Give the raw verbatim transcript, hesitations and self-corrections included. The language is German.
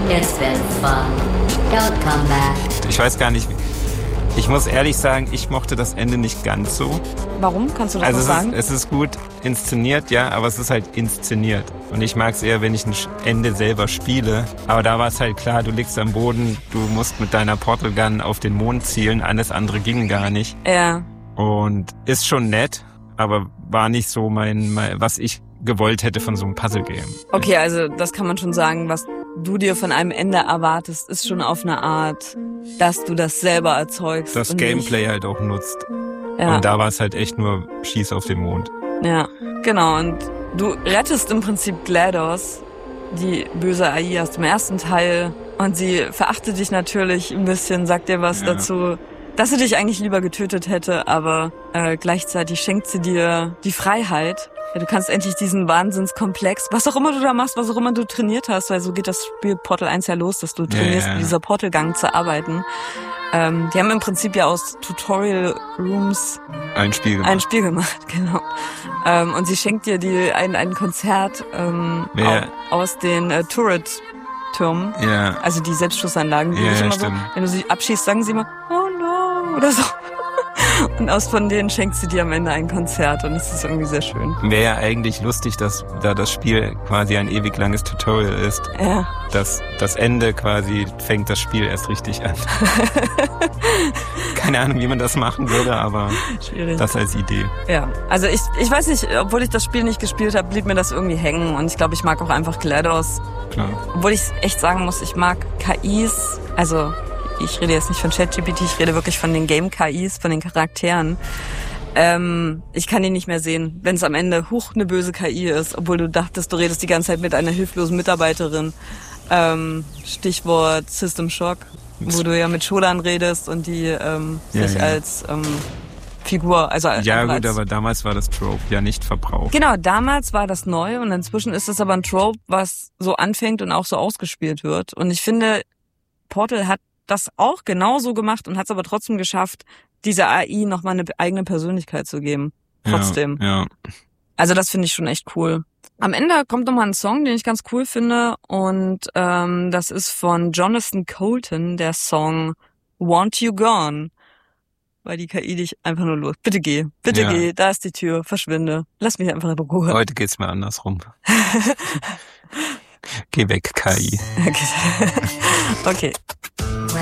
It's been fun. Don't come back. Ich weiß gar nicht, ich muss ehrlich sagen, ich mochte das Ende nicht ganz so. Warum? Kannst du das also noch es sagen? Ist, es ist gut inszeniert, ja, aber es ist halt inszeniert. Und ich mag es eher, wenn ich ein Ende selber spiele. Aber da war es halt klar, du liegst am Boden, du musst mit deiner Portal Gun auf den Mond zielen, alles andere ging gar nicht. Ja. Und ist schon nett, aber war nicht so mein, mein was ich gewollt hätte von so einem Puzzle-Game. Okay, also das kann man schon sagen, was du dir von einem Ende erwartest, ist schon auf eine Art, dass du das selber erzeugst. Das Gameplay nicht halt auch nutzt. Ja. Und da war es halt echt nur Schieß auf den Mond. Ja, genau. Und du rettest im Prinzip GLaDOS, die böse A I aus dem ersten Teil. Und sie verachtet dich natürlich ein bisschen, sagt dir was ja. dazu, dass sie dich eigentlich lieber getötet hätte, aber äh, gleichzeitig schenkt sie dir die Freiheit. Ja, du kannst endlich diesen Wahnsinnskomplex, was auch immer du da machst, was auch immer du trainiert hast, weil so geht das Spiel Portal eins ja los, dass du trainierst, ja, ja. mit dieser Portalgang zu arbeiten. Ähm, die haben im Prinzip ja aus Tutorial Rooms ein Spiel gemacht. Ein Spiel gemacht, genau. Ähm, und sie schenkt dir die ein, ein Konzert ähm, ja. aus den äh, Turret-Türmen. Ja. Also die Selbstschussanlagen, die ja, ja, immer stimmt. so, wenn du sie abschießt, sagen sie immer, oh no, oder so. Und aus von denen schenkt sie dir am Ende ein Konzert und es ist irgendwie sehr schön. Wäre ja eigentlich lustig, dass da das Spiel quasi ein ewig langes Tutorial ist. Ja. Dass das Ende quasi fängt das Spiel erst richtig an. Keine Ahnung, wie man das machen würde, aber schwierig. Das als Idee. Ja, also ich ich weiß nicht, obwohl ich das Spiel nicht gespielt habe, blieb mir das irgendwie hängen und ich glaube, ich mag auch einfach GLaDOS. Klar. Obwohl ich echt sagen muss, ich mag K Is, also ich rede jetzt nicht von ChatGPT, ich rede wirklich von den Game-K Is, von den Charakteren. Ähm, ich kann die nicht mehr sehen, wenn es am Ende huch eine böse K I ist, obwohl du dachtest, du redest die ganze Zeit mit einer hilflosen Mitarbeiterin. Ähm, Stichwort System Shock, wo du ja mit Shodan redest und die ähm, ja, sich ja. als ähm, Figur, also ja als, gut, aber damals war das Trope ja nicht verbraucht. Genau, damals war das neu und inzwischen ist es aber ein Trope, was so anfängt und auch so ausgespielt wird. Und ich finde, Portal hat das auch genauso gemacht und hat es aber trotzdem geschafft, dieser A I nochmal eine eigene Persönlichkeit zu geben. Trotzdem. Ja, ja. Also das finde ich schon echt cool. Am Ende kommt nochmal ein Song, den ich ganz cool finde und ähm, das ist von Jonathan Coulton, der Song Want You Gone. Weil die K I dich einfach nur los. Bitte geh, bitte ja. geh, da ist die Tür, verschwinde. Lass mich einfach in Ruhe. Heute geht's mir andersrum. Geh weg, K I. Okay. Okay.